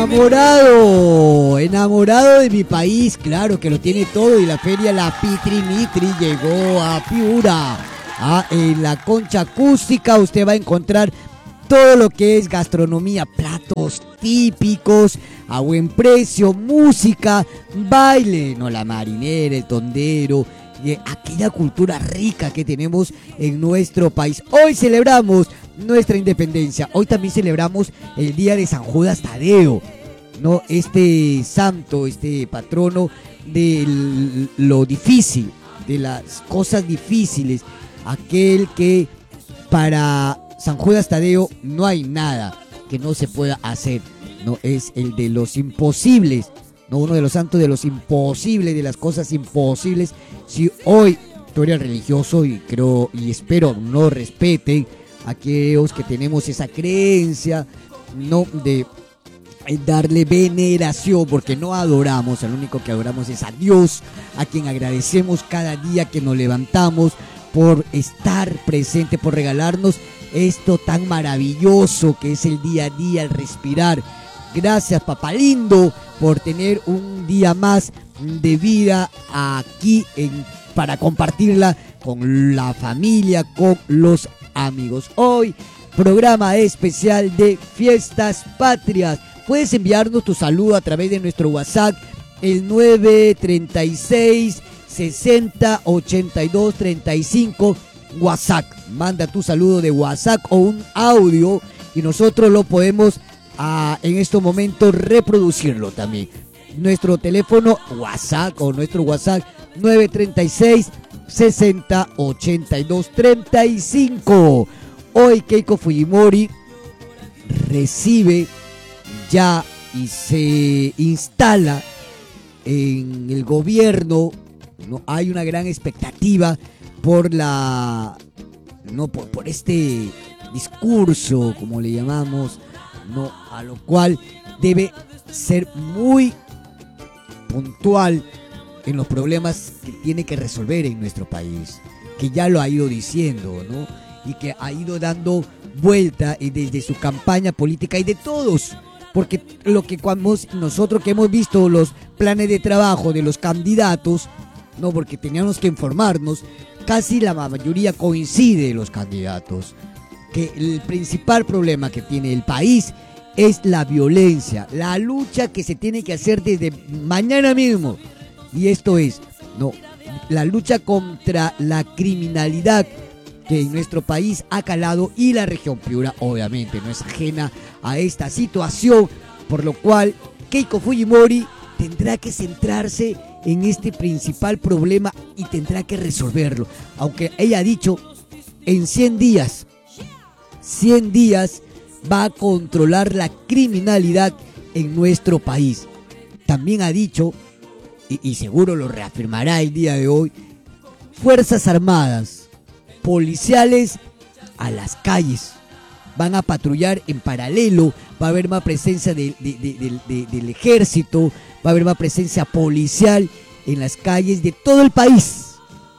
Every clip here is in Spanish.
enamorado de mi país, claro que lo tiene todo, y la feria La Pitri Mitri llegó a Piura. En la concha acústica usted va a encontrar todo lo que es gastronomía, platos típicos a buen precio, música, baile, no, la marinera, el tondero, aquella cultura rica que tenemos en nuestro país. Hoy celebramos nuestra independencia, hoy también celebramos el día de San Judas Tadeo, ¿no? Este santo, este patrono de lo difícil, de las cosas difíciles, aquel que para San Judas Tadeo no hay nada que no se pueda hacer, no, es el de los imposibles, no, uno de los santos de los imposibles, de las cosas imposibles. Si hoy tú eres religioso, y creo y espero no respeten aquellos que tenemos esa creencia, no, de darle veneración, porque no adoramos, al único que adoramos es a Dios, a quien agradecemos cada día que nos levantamos por estar presente, por regalarnos esto tan maravilloso que es el día a día, el respirar. Gracias, papá lindo, por tener un día más de vida aquí para compartirla con la familia, con los amigos. Hoy, programa especial de Fiestas Patrias. Puedes enviarnos tu saludo a través de nuestro WhatsApp, el 936 60 82 35. WhatsApp, manda tu saludo de WhatsApp o un audio y nosotros lo podemos en estos momentos reproducirlo también. Nuestro teléfono WhatsApp o nuestro WhatsApp 936 60 82 35. Hoy Keiko Fujimori recibe ya y se instala en el gobierno, ¿no? Hay una gran expectativa por este discurso, como le llamamos, no, a lo cual debe ser muy puntual en los problemas que tiene que resolver en nuestro país, que ya lo ha ido diciendo, ¿no? Y que ha ido dando vuelta desde su campaña política y de todos, porque nosotros que hemos visto los planes de trabajo de los candidatos, no, porque teníamos que informarnos, casi la mayoría coincide los candidatos, que el principal problema que tiene el país es la violencia, la lucha que se tiene que hacer desde mañana mismo, y esto es, no, la lucha contra la criminalidad que en nuestro país ha calado, y la región Piura obviamente no es ajena a esta situación, por lo cual Keiko Fujimori tendrá que centrarse en este principal problema y tendrá que resolverlo, aunque ella ha dicho en 100 días va a controlar la criminalidad en nuestro país. También ha dicho, y seguro lo reafirmará el día de hoy, Fuerzas Armadas, policiales a las calles, van a patrullar en paralelo, va a haber más presencia del ejército, va a haber más presencia policial en las calles de todo el país,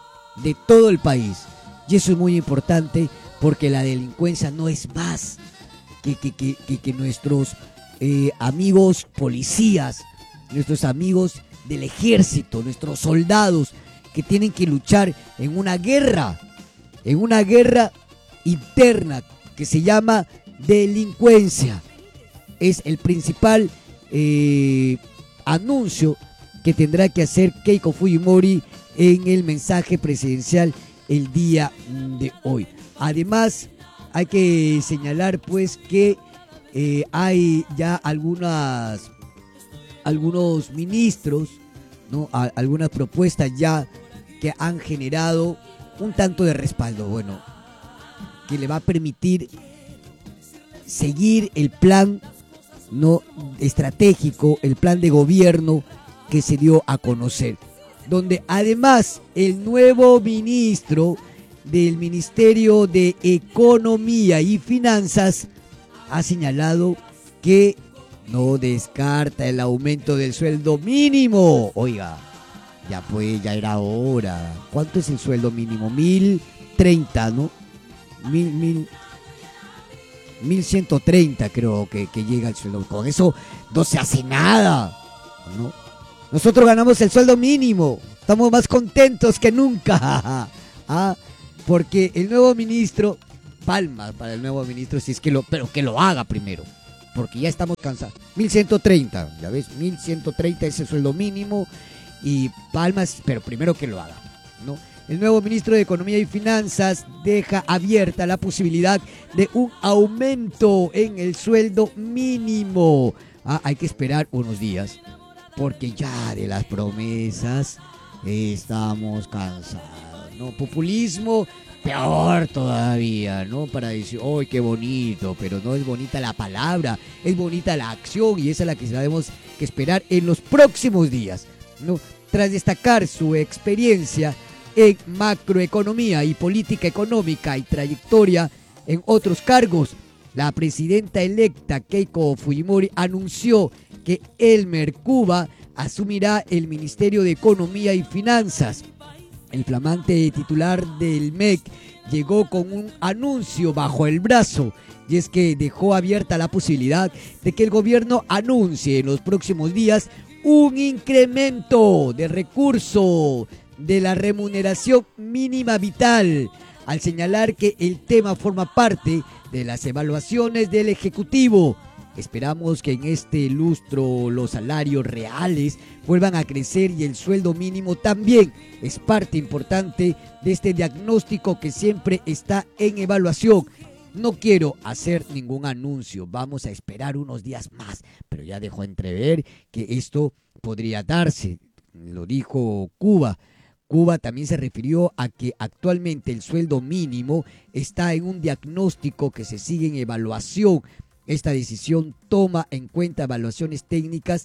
y eso es muy importante, porque la delincuencia no es más que nuestros amigos policías, nuestros amigos del ejército, nuestros soldados que tienen que luchar en una guerra interna que se llama delincuencia. Es el principal anuncio que tendrá que hacer Keiko Fujimori en el mensaje presidencial el día de hoy. Además, hay que señalar pues que hay ya algunos ministros, ¿no? Algunas propuestas ya que han generado un tanto de respaldo, bueno, que le va a permitir seguir el plan, no estratégico, el plan de gobierno que se dio a conocer, donde además el nuevo ministro del Ministerio de Economía y Finanzas ha señalado que no descarta el aumento del sueldo mínimo. Oiga, ya pues, ya era hora. ¿Cuánto es el sueldo mínimo? 1.030, ¿no? 1130 creo que llega el sueldo. Con eso no se hace nada, ¿no? Nosotros ganamos el sueldo mínimo, estamos más contentos que nunca. ¿Ah? Porque el nuevo ministro, palmas para el nuevo ministro, si es que pero que lo haga primero, porque ya estamos cansados. 1130, ya ves, 1130 es el sueldo mínimo y palmas, pero primero que lo haga, ¿no? El nuevo ministro de Economía y Finanzas deja abierta la posibilidad de un aumento en el sueldo mínimo. Hay que esperar unos días, porque ya de las promesas estamos cansados, ¿no? Populismo, peor todavía, ¿no? Para decir, ¡ay, qué bonito! Pero no es bonita la palabra, es bonita la acción, y esa es la que tenemos que esperar en los próximos días, ¿no? Tras destacar su experiencia en macroeconomía y política económica y trayectoria en otros cargos, la presidenta electa Keiko Fujimori anunció que Elmer Cuba asumirá el Ministerio de Economía y Finanzas. El flamante titular del MEC llegó con un anuncio bajo el brazo, y es que dejó abierta la posibilidad de que el gobierno anuncie en los próximos días un incremento de recurso de la remuneración mínima vital, al señalar que el tema forma parte de las evaluaciones del Ejecutivo. Esperamos que en este lustro los salarios reales vuelvan a crecer y el sueldo mínimo también es parte importante de este diagnóstico que siempre está en evaluación. No quiero hacer ningún anuncio, vamos a esperar unos días más, pero ya dejó entrever que esto podría darse, lo dijo Cuba. Cuba también se refirió a que actualmente el sueldo mínimo está en un diagnóstico que se sigue en evaluación. Esta decisión toma en cuenta evaluaciones técnicas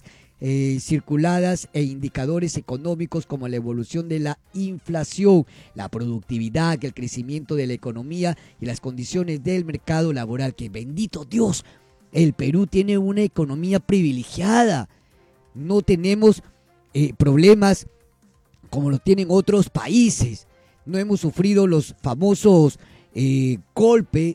circuladas e indicadores económicos como la evolución de la inflación, la productividad, el crecimiento de la economía y las condiciones del mercado laboral. Que bendito Dios, el Perú tiene una economía privilegiada. No tenemos problemas como lo tienen otros países. No hemos sufrido los famosos golpe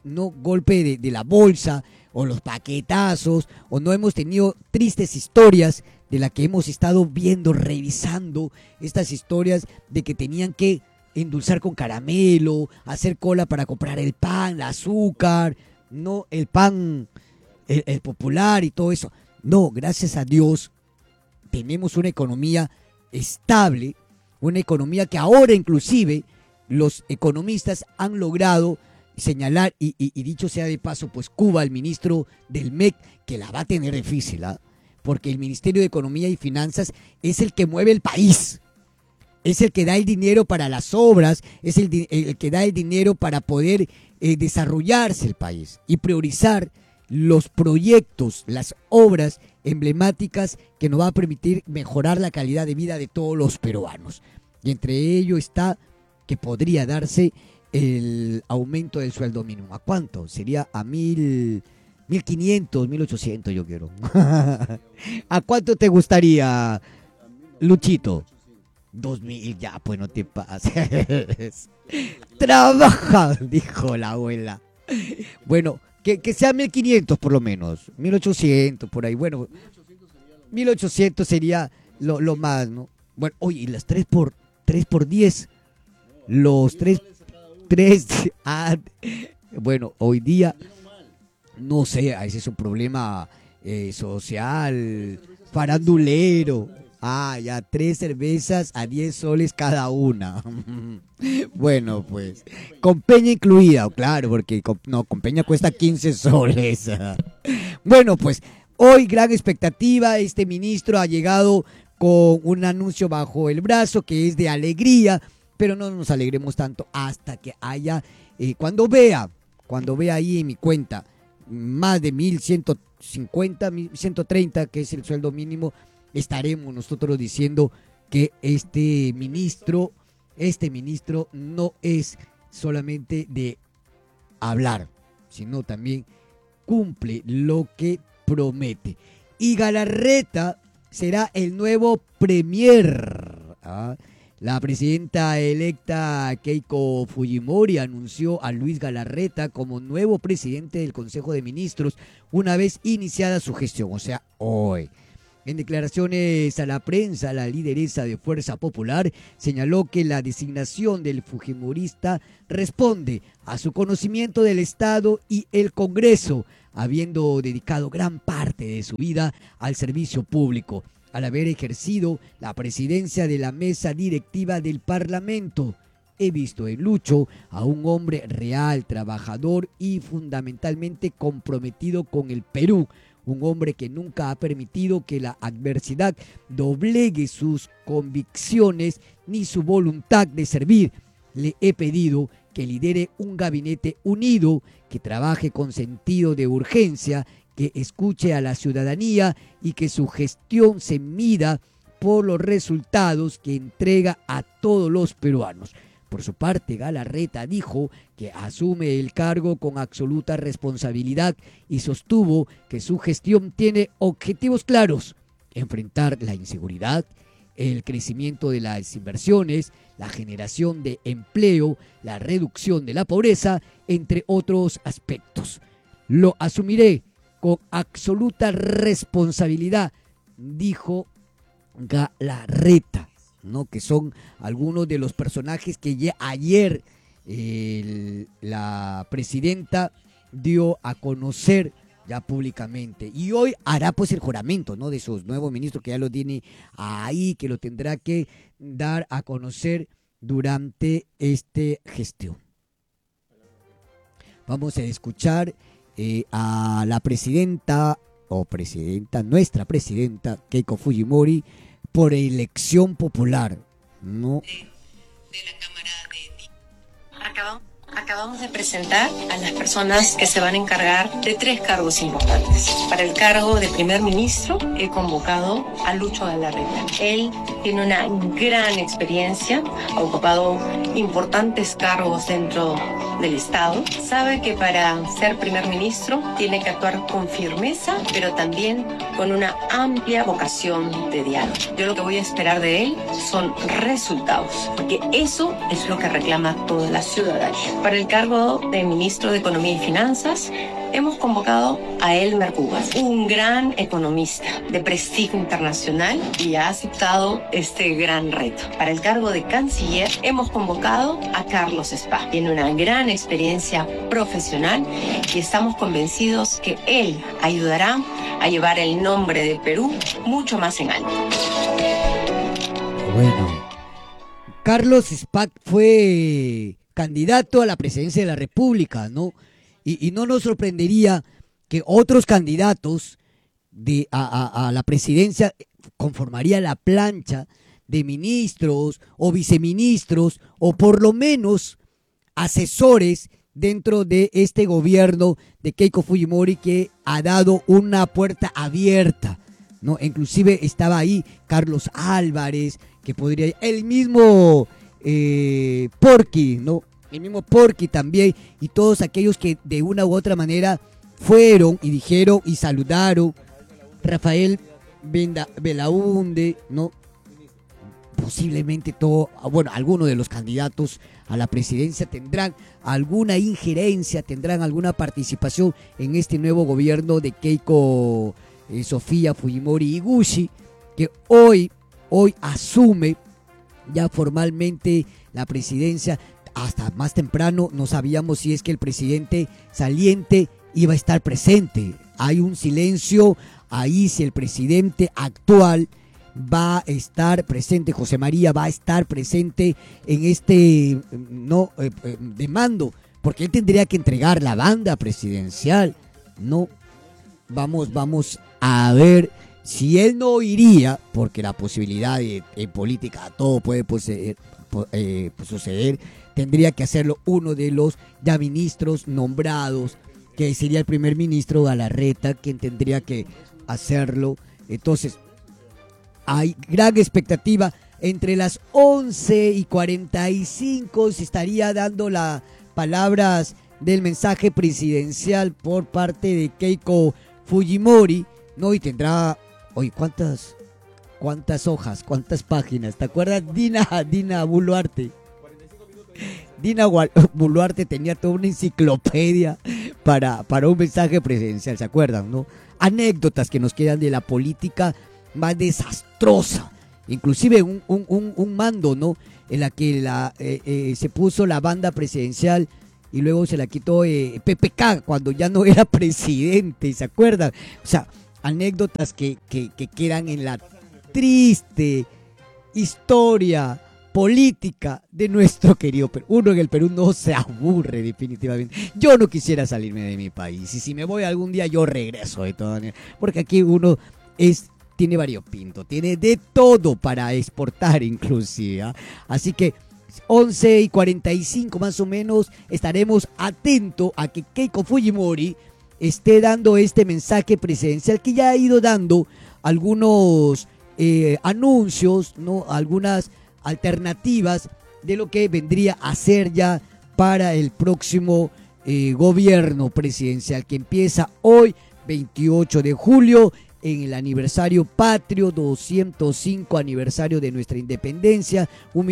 de la bolsa, o los paquetazos, o no hemos tenido tristes historias de las que hemos estado viendo, revisando estas historias de que tenían que endulzar con caramelo, hacer cola para comprar el pan, el azúcar, no el pan, el popular y todo eso. No, gracias a Dios tenemos una economía estable, una economía que ahora inclusive los economistas han logrado señalar, y dicho sea de paso, pues Cuba, el ministro del MEC, que la va a tener difícil, porque el Ministerio de Economía y Finanzas es el que mueve el país, es el que da el dinero para las obras, es el que da el dinero para poder desarrollarse el país y priorizar los proyectos, las obras emblemáticas que nos va a permitir mejorar la calidad de vida de todos los peruanos. Y entre ello está que podría darse el aumento del sueldo mínimo. ¿A cuánto? Sería a 1.500, 1.800 yo quiero. ¿A cuánto te gustaría, Luchito? 2.000, ya, pues no te pases. Trabaja, dijo la abuela. Bueno, que sea 1.500 por lo menos, 1.800 por ahí. Bueno, 1.800 sería lo más, ¿no? Bueno, oye, y las 3 por 10, los 3, bueno, hoy día, no sé, ese es un problema social, farandulero. Ya, 3 cervezas a 10 soles cada una. Bueno, pues, con peña incluida, claro, porque con peña cuesta 15 soles. Bueno, pues, hoy gran expectativa, este ministro ha llegado con un anuncio bajo el brazo que es de alegría, pero no nos alegremos tanto hasta que haya, cuando vea ahí en mi cuenta más de 1.150, 1.130, que es el sueldo mínimo, estaremos nosotros diciendo que este ministro no es solamente de hablar, sino también cumple lo que promete. Y Galarreta será el nuevo premier. La presidenta electa Keiko Fujimori anunció a Luis Galarreta como nuevo presidente del Consejo de Ministros una vez iniciada su gestión, o sea, hoy. En declaraciones a la prensa, la lideresa de Fuerza Popular señaló que la designación del fujimorista responde a su conocimiento del Estado y el Congreso, habiendo dedicado gran parte de su vida al servicio público, al haber ejercido la presidencia de la mesa directiva del Parlamento. He visto en Lucho a un hombre real, trabajador y fundamentalmente comprometido con el Perú, un hombre que nunca ha permitido que la adversidad doblegue sus convicciones ni su voluntad de servir. Le he pedido que lidere un gabinete unido, que trabaje con sentido de urgencia, que escuche a la ciudadanía y que su gestión se mida por los resultados que entrega a todos los peruanos. Por su parte, Galarreta dijo que asume el cargo con absoluta responsabilidad y sostuvo que su gestión tiene objetivos claros: enfrentar la inseguridad, el crecimiento de las inversiones, la generación de empleo, la reducción de la pobreza, entre otros aspectos. Lo asumiré con absoluta responsabilidad, dijo Galarreta, ¿no? Que son algunos de los personajes que ayer la presidenta dio a conocer ya públicamente, y hoy hará pues el juramento, ¿no?, de sus nuevos ministros, que ya lo tiene ahí, que lo tendrá que dar a conocer durante esta gestión. Vamos a escuchar a la nuestra presidenta Keiko Fujimori, por elección popular, ¿no? De la Cámara de... Acabamos de presentar a las personas que se van a encargar de 3 cargos importantes. Para el cargo de primer ministro he convocado a Lucho Galarreta. Él tiene una gran experiencia, ha ocupado importantes cargos dentro del Estado. Sabe que para ser primer ministro tiene que actuar con firmeza, pero también con una amplia vocación de diálogo. Yo lo que voy a esperar de él son resultados, porque eso es lo que reclama toda la ciudadanía. Para el cargo de ministro de Economía y Finanzas hemos convocado a Elmer Cubas, un gran economista de prestigio internacional, y ha aceptado este gran reto. Para el cargo de canciller hemos convocado a Carlos Spa. Tiene una gran experiencia profesional y estamos convencidos que él ayudará a llevar el nombre de Perú mucho más en alto. Bueno, Carlos Spa fue candidato a la presidencia de la República, ¿no? Y no nos sorprendería que otros candidatos a la presidencia conformaría la plancha de ministros o viceministros, o por lo menos asesores dentro de este gobierno de Keiko Fujimori, que ha dado una puerta abierta, ¿no? Inclusive estaba ahí Carlos Álvarez, que podría, el mismo Porky, ¿no? El mismo Porky también, y todos aquellos que de una u otra manera fueron y dijeron y saludaron. Rafael Belaúnde, ¿no? Posiblemente algunos de los candidatos a la presidencia tendrán alguna injerencia, tendrán alguna participación en este nuevo gobierno de Keiko Sofía Fujimori Iguchi, que hoy asume ya formalmente la presidencia. Hasta más temprano no sabíamos si es que el presidente saliente iba a estar presente. Hay un silencio ahí si el presidente actual va a estar presente, José María va a estar presente en este de mando, porque él tendría que entregar la banda presidencial, ¿no? Vamos a ver si él no iría, porque la posibilidad en política todo puede suceder. Tendría que hacerlo uno de los ya ministros nombrados, que sería el primer ministro Galarreta, quien tendría que hacerlo. Entonces, hay gran expectativa. Entre las 11:45 se estaría dando las palabras del mensaje presidencial por parte de Keiko Fujimori, ¿no? Y tendrá, hoy, ¿cuántas? ¿Cuántas hojas? ¿Cuántas páginas? ¿Te acuerdas? Dina Boluarte. Dina Boluarte tenía toda una enciclopedia para un mensaje presidencial, ¿se acuerdan, no? Anécdotas que nos quedan de la política más desastrosa. Inclusive un mando, ¿no? En la que se puso la banda presidencial y luego se la quitó PPK cuando ya no era presidente, ¿se acuerdan? O sea, anécdotas que quedan en la triste historia política de nuestro querido Perú. Uno en el Perú no se aburre definitivamente. Yo no quisiera salirme de mi país y si me voy algún día yo regreso de todas maneras, porque aquí uno tiene variopinto, tiene de todo para exportar inclusive, ¿eh? Así que 11:45 más o menos estaremos atentos a que Keiko Fujimori esté dando este mensaje presidencial que ya ha ido dando algunos anuncios, ¿no? Algunas alternativas de lo que vendría a ser ya para el próximo gobierno presidencial que empieza hoy, 28 de julio, en el aniversario patrio, 205 aniversario de nuestra independencia,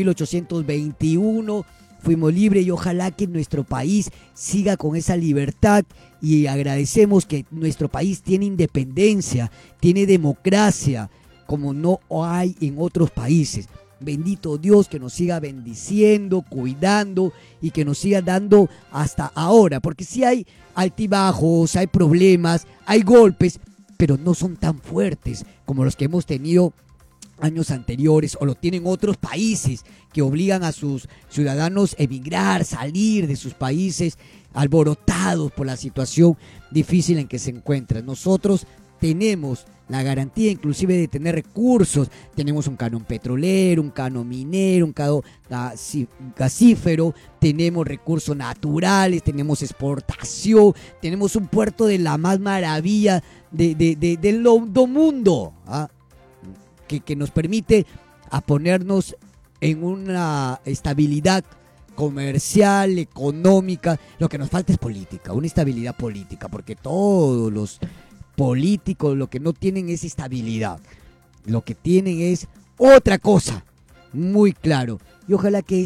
1821, fuimos libres y ojalá que nuestro país siga con esa libertad y agradecemos que nuestro país tiene independencia, tiene democracia, como no hay en otros países. Bendito Dios que nos siga bendiciendo, cuidando y que nos siga dando hasta ahora, porque si hay altibajos, hay problemas, hay golpes, pero no son tan fuertes como los que hemos tenido años anteriores o lo tienen otros países que obligan a sus ciudadanos a emigrar, salir de sus países alborotados por la situación difícil en que se encuentran. Nosotros tenemos la garantía inclusive de tener recursos, tenemos un canon petrolero, un canon minero, un canon gasífero, tenemos recursos naturales, tenemos exportación, tenemos un puerto de la más maravilla del mundo, ¿ah? que nos permite a ponernos en una estabilidad comercial, económica. Lo que nos falta es política, una estabilidad política, porque todos los políticos lo que no tienen es estabilidad, lo que tienen es otra cosa, muy claro. Y ojalá que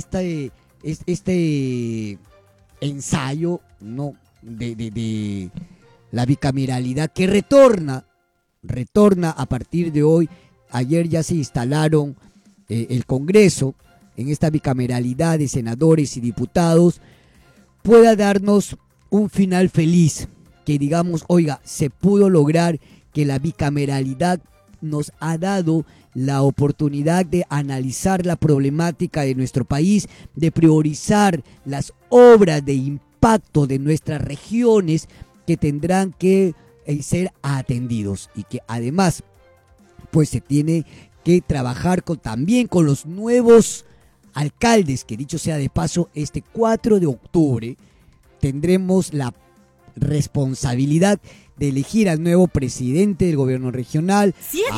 este ensayo, ¿no? de la bicameralidad que retorna a partir de hoy. Ayer ya se instalaron el Congreso en esta bicameralidad de senadores y diputados, pueda darnos un final feliz, que digamos, oiga, se pudo lograr, que la bicameralidad nos ha dado la oportunidad de analizar la problemática de nuestro país, de priorizar las obras de impacto de nuestras regiones que tendrán que ser atendidos y que además pues se tiene que trabajar también con los nuevos alcaldes, que dicho sea de paso, este 4 de octubre tendremos la responsabilidad de elegir al nuevo presidente del gobierno regional,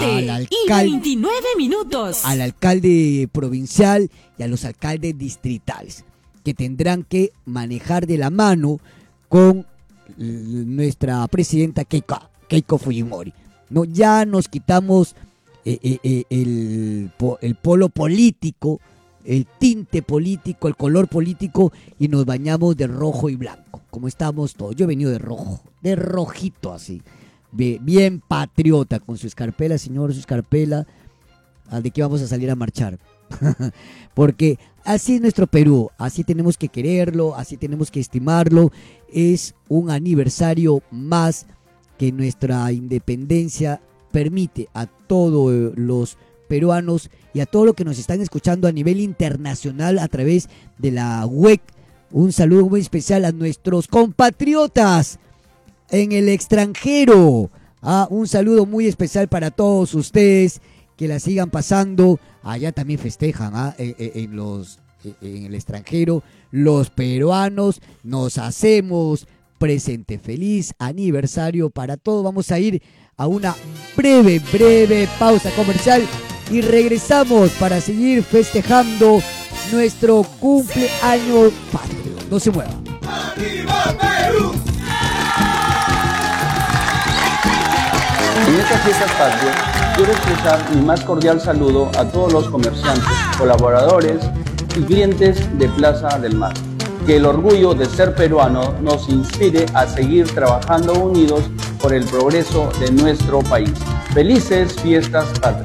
7:29, al alcalde provincial y a los alcaldes distritales, que tendrán que manejar de la mano con nuestra presidenta Keiko Fujimori. No, ya nos quitamos el polo político, el tinte político, el color político y nos bañamos de rojo y blanco, como estamos todos. Yo he venido de rojo, de rojito así, bien patriota, con su escarpela, señor, su escarpela, de que vamos a salir a marchar. Porque así es nuestro Perú, así tenemos que quererlo, así tenemos que estimarlo. Es un aniversario más que nuestra independencia permite a todos los peruanos y a todos los que nos están escuchando a nivel internacional a través de la web. Un saludo muy especial a nuestros compatriotas en el extranjero. Un saludo muy especial para todos ustedes, que la sigan pasando. Allá también festejan en el extranjero. Los peruanos nos hacemos presente. Feliz aniversario para todos. Vamos a ir a una breve pausa comercial y regresamos para seguir festejando nuestro cumpleaños patrio. No se muevan. ¡Viva Perú! En estas fiestas patrias quiero expresar mi más cordial saludo a todos los comerciantes, colaboradores y clientes de Plaza del Mar. Que el orgullo de ser peruano nos inspire a seguir trabajando unidos por el progreso de nuestro país. Felices fiestas patrias.